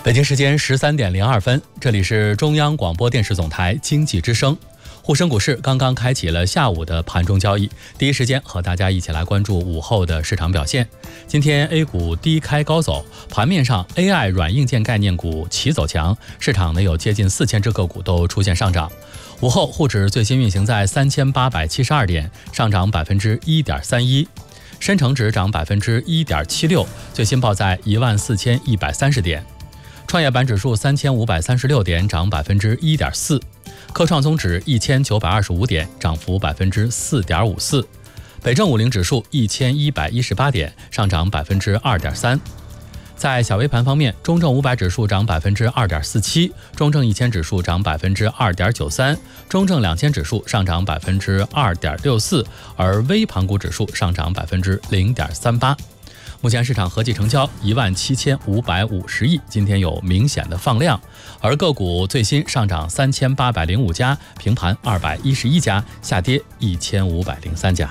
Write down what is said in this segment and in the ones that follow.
北京时间13:02，这里是中央广播电视总台经济之声。沪深股市刚刚开启了下午的盘中交易，第一时间和大家一起来关注午后的市场表现。今天 A 股低开高走，盘面上 AI 软硬件概念股齐走强，市场呢有接近4000只个股都出现上涨。午后沪指最新运行在3872点，上涨1.31%。深成指涨1.76%，最新报在14130点。创业板指数3536点，涨1.4%。科创综指1925点，涨幅4.54%。北证50指数1118点，上涨2.3%。在小微盘方面，中证500指数涨2.47%，中证1000指数涨2.93%，中证2000指数上涨2.64%，而微盘股指数上涨0.38%。目前市场合计成交17550亿，今天有明显的放量，而个股最新上涨3805家，平盘211家，下跌1503家。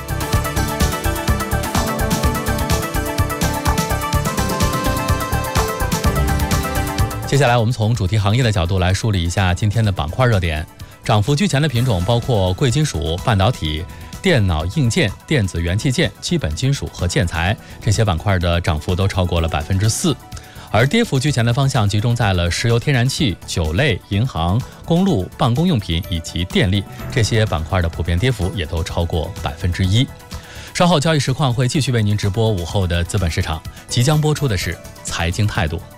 接下来我们从主题行业的角度来梳理一下今天的板块热点。涨幅居前的品种包括贵金属、半导体、电脑硬件、电子元器件、基本金属和建材，这些板块的涨幅都超过了4%。而跌幅居前的方向集中在了石油天然气、酒类、银行、公路、办公用品以及电力，这些板块的普遍跌幅也都超过1%。稍后交易实况会继续为您直播午后的资本市场，即将播出的是财经态度。